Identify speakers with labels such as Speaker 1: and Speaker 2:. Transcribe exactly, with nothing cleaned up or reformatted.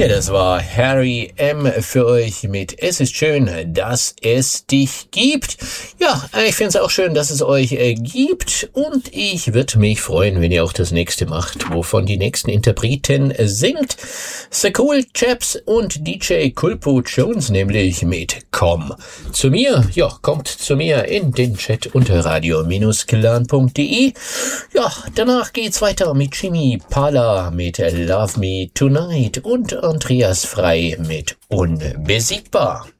Speaker 1: Ja, das war Harry M. für euch mit Es ist schön, dass es dich gibt. Ja, ich finde es auch schön, dass es euch äh, gibt und ich würde mich freuen, wenn ihr auch das nächste macht, wovon die nächsten Interpreten äh, singt. The Cool Chaps und D J Culpo Jones nämlich mit Komm zu mir. Ja, kommt zu mir in den Chat unter radio Bindestrich clan punkt de. Ja, danach geht's weiter mit Jimmy Pala mit Love Me Tonight und Andreas Frei mit Unbesiegbar.